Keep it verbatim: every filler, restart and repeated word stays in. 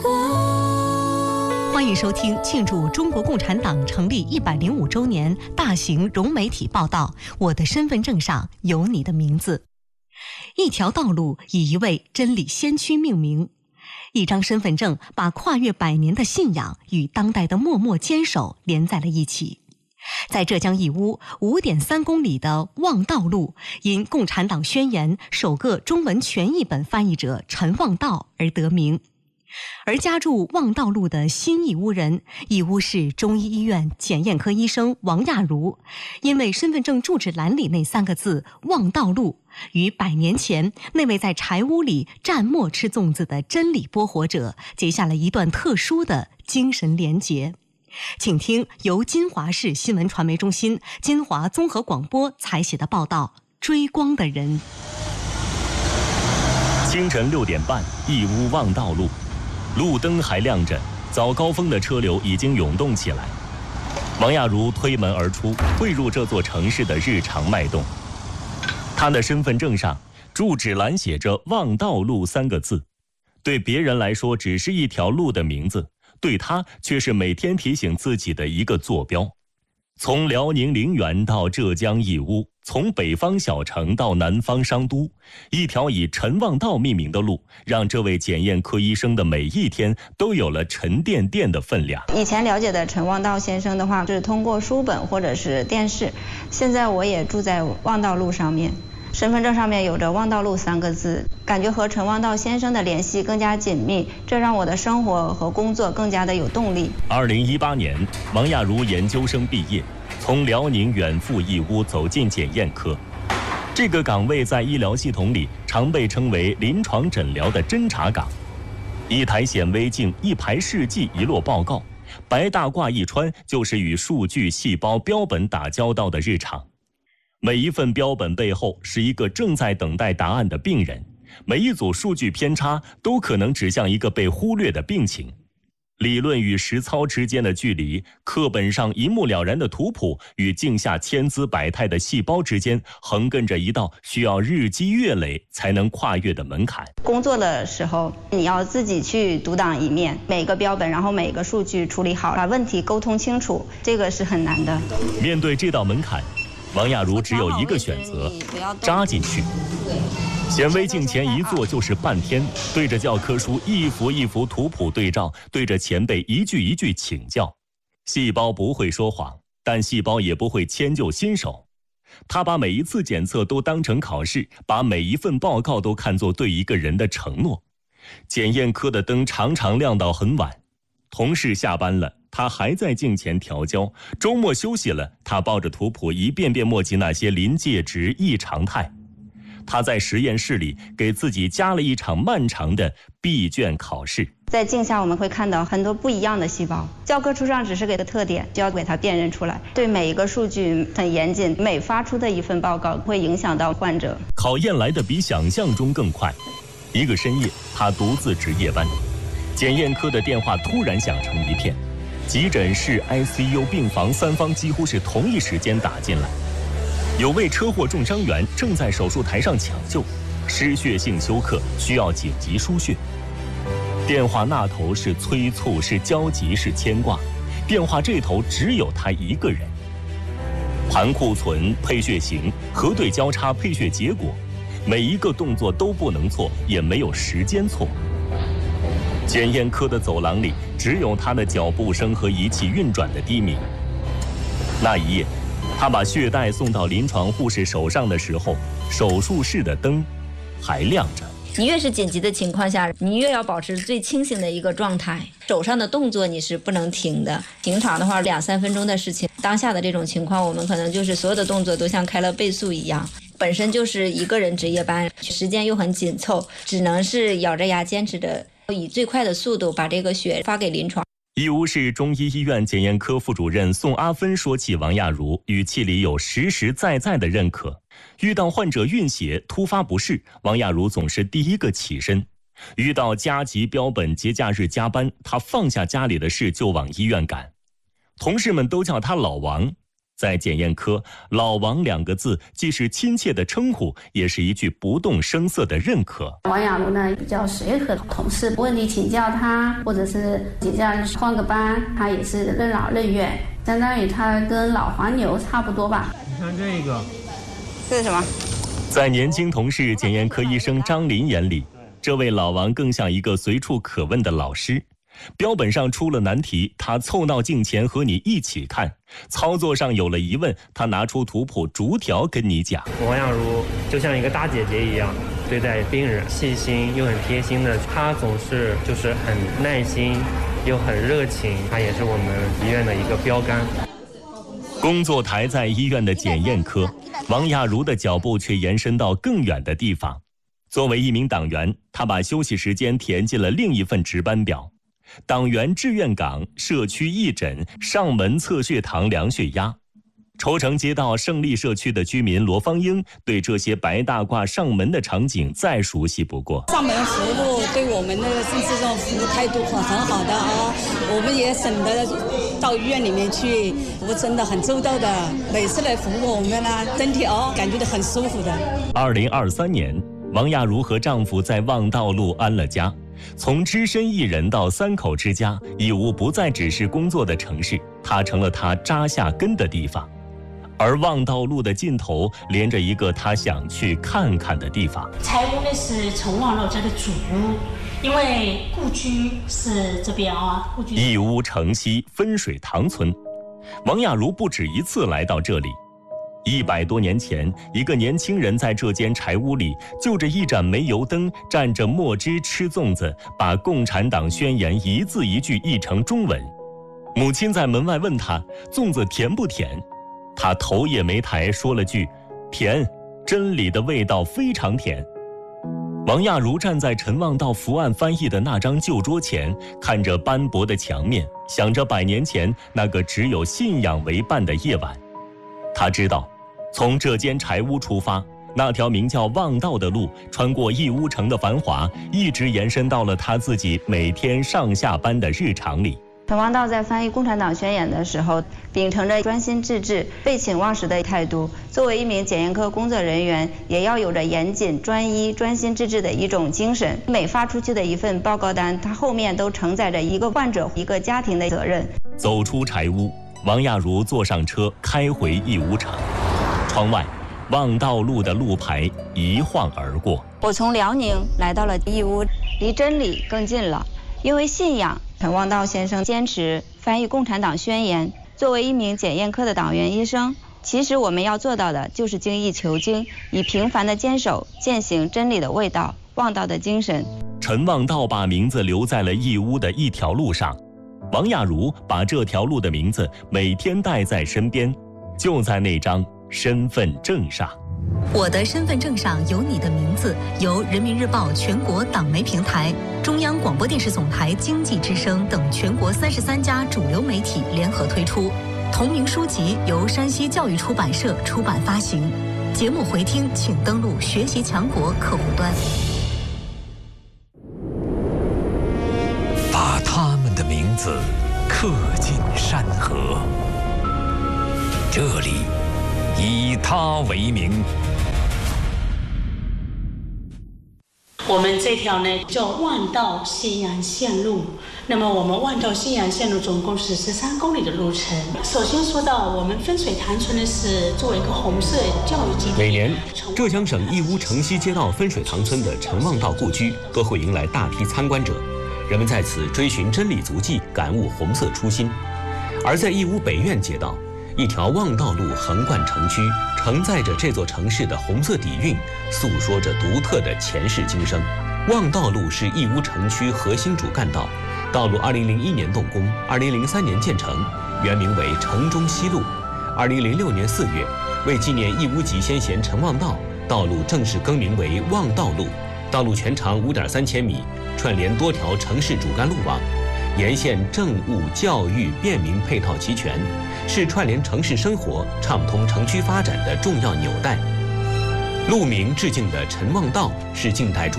欢迎收听庆祝中国共产党成立一百零五周年大型融媒体报道《我的身份证上有你的名字》。一条道路以一位真理先驱命名，一张身份证把跨越百年的信仰与当代的默默坚守连在了一起。在浙江义乌五点三公里的望道路，因共产党宣言首个中文全译本翻译者陈望道而得名。而家住望道路的新义乌人，义乌市中医医院检验科医生王亚茹，因为身份证住址栏里那三个字望道路，与百年前那位在柴屋里蘸墨吃粽子的真理播火者结下了一段特殊的精神连结。请听由金华市新闻传媒中心、金华综合广播采写的报道《追光的人》。 清晨六点半，义乌望道路，路灯还亮着，早高峰的车流已经涌动起来。王亚茹推门而出，汇入这座城市的日常脉动。她的身份证上住址栏写着望道路三个字，对别人来说只是一条路的名字，对他却是每天提醒自己的一个坐标。从辽宁陵园到浙江义乌，从北方小城到南方商都，一条以陈望道命名的路，让这位检验科医生的每一天都有了沉甸甸的分量。 以前了解的陈望道先生的话，就是通过书本或者是电视，现在我也住在望道路上面，身份证上面有着望道路三个字，感觉和陈望道先生的联系更加紧密，这让我的生活和工作更加的有动力。 二零一八年，王亚茹研究生毕业，从辽宁远赴义乌，走进检验科。这个岗位在医疗系统里常被称为临床诊疗的侦查岗。一台显微镜，一排试剂，一摞报告，白大褂一穿，就是与数据、细胞、标本打交道的日常。每一份标本背后是一个正在等待答案的病人，每一组数据偏差都可能指向一个被忽略的病情。理论与实操之间的距离，课本上一目了然的图谱与镜下千姿百态的细胞之间，横亘着一道需要日积月累才能跨越的门槛。 工作的时候，你要自己去独当一面，每个标本，然后每个数据处理好，把问题沟通清楚，这个是很难的。 面对这道门槛，王亚茹只有一个选择，扎进去。显微镜前一坐就是半天，对着教科书一幅一幅图谱对照，对着前辈一句一句请教。细胞不会说谎，但细胞也不会迁就新手。他把每一次检测都当成考试，把每一份报告都看作对一个人的承诺。检验科的灯常常亮到很晚，同事下班了，他还在镜前调焦；周末休息了，他抱着图谱一遍遍默记那些临界值、异常态。他在实验室里给自己加了一场漫长的闭卷考试。 在镜下我们会看到很多不一样的细胞，教科书上只是给的特点，就要给它辨认出来。对每一个数据很严谨，每发出的一份报告会影响到患者。 考验来的比想象中更快。一个深夜，他独自值夜班，检验科的电话突然响成一片，急诊室、I C U、病房三方几乎是同一时间打进来。有位车祸重伤员正在手术台上抢救，失血性休克，需要紧急输血。电话那头是催促，是焦急，是牵挂，电话这头只有他一个人。盘库存、配血型、核对交叉、配血结果，每一个动作都不能错，也没有时间错。检验科的走廊里只有他的脚步声和仪器运转的低鸣。那一夜，他把血袋送到临床护士手上的时候，手术室的灯还亮着。 你越是紧急的情况下，你越要保持最清醒的一个状态，手上的动作你是不能停的。平常的话两三分钟的事情，当下的这种情况，我们可能就是所有的动作都像开了倍速一样。本身就是一个人值夜班，时间又很紧凑，只能是咬着牙坚持着，以最快的速度把这个血发给临床。 义乌市中医医院检验科副主任宋阿芬说起王亚茹，语气里有实实在在的认可。遇到患者晕血、突发不适，王亚茹总是第一个起身；遇到加急标本、节假日加班，他放下家里的事就往医院赶。同事们都叫他老王。 在检验科，老王两个字既是亲切的称呼，也是一句不动声色的认可。 王雅茹呢比较随和，同事问题请教他，或者是请教换个班，他也是任劳任怨，相当于他跟老黄牛差不多吧。 你看这个， 这是什么？ 在年轻同事检验科医生张林眼里，这位老王更像一个随处可问的老师。标本上出了难题，他凑到镜前和你一起看；操作上有了疑问，他拿出图谱逐条跟你讲。 王雅茹就像一个大姐姐一样对待病人，细心又很贴心的。她总是就是很耐心又很热情，她也是我们医院的一个标杆。 工作台在医院的检验科，王雅茹的脚步却延伸到更远的地方。作为一名党员，她把休息时间填进了另一份值班表。党员志愿岗、社区义诊、上门测血糖、量血压。稠城街道胜利社区的居民罗芳英对这些白大褂上门的场景再熟悉不过。 上门服务对我们那个是这种服务态度很很好的啊，我们也省得到医院里面去，服务真的很周到的，每次来服务我们呢，身体哦感觉到很舒服的。 二零二三年，王雅茹和丈夫在望道路安了家。从只身一人到三口之家，义乌不再只是工作的城市，它成了他扎下根的地方。而望道路的尽头连着一个他想去看看的地方。 柴屋呢是陈望老家的祖屋，因为故居是这边啊，故居义乌城西分水塘村，王雅茹不止一次来到这里。一百多年前，一个年轻人在这间柴屋里，就着一盏煤油灯，蘸着墨汁吃粽子，把共产党宣言一字一句译成中文。母亲在门外问他粽子甜不甜，他头也没抬，说了句甜，真理的味道非常甜。王雅茹站在陈望道伏案翻译的那张旧桌前，看着斑驳的墙面，想着百年前那个只有信仰为伴的夜晚。他知道，从这间柴屋出发，那条名叫望道的路，穿过义乌城的繁华，一直延伸到了他自己每天上下班的日常里。 陈望道在翻译《共产党宣言》的时候，秉承着专心致志、废寝忘食的态度。作为一名检验科工作人员，也要有着严谨、专一、专心致志的一种精神。每发出去的一份报告单，它后面都承载着一个患者、一个家庭的责任。 走出柴屋，王雅茹坐上车，开回义乌城。窗外，望道路的路牌一晃而过。 我从辽宁来到了义乌，离真理更近了。因为信仰，陈望道先生坚持翻译《共产党宣言》。作为一名检验科的党员医生，其实我们要做到的就是精益求精，以平凡的坚守践行真理的味道、望道的精神。 陈望道把名字留在了义乌的一条路上。王雅茹把这条路的名字每天带在身边，就在那张身份证上。 我的身份证上有你的名字，由人民日报全国党媒平台、中央广播电视总台经济之声等全国三十三家主流媒体联合推出。同名书籍由山西教育出版社出版发行。节目回听请登录学习强国客户端。 把他们的名字刻进山河，这里以他为名。 我们这条呢叫万道信阳线路，那么我们万道信阳线路总共是十三公里的路程。首先说到我们分水塘村呢是作为一个红色教育基地， 每年浙江省义乌城西街道分水塘村的陈望道故居都会迎来大批参观者，人们在此追寻真理足迹，感悟红色初心。而在义乌北苑街道，一条望道路横贯城区，承载着这座城市的红色底蕴，诉说着独特的前世今生。望道路是义乌城区核心主干道，道路二零零一年动工，二零零三年建成，原名为城中西路。二零零六年四月，为纪念义乌籍先贤陈望道，道路正式更名为望道路。道路全长五点三千米，串联多条城市主干路网，沿线政务、教育、便民配套齐全，是串联城市生活、畅通城区发展的重要纽带。路名致敬的陈望道是近代中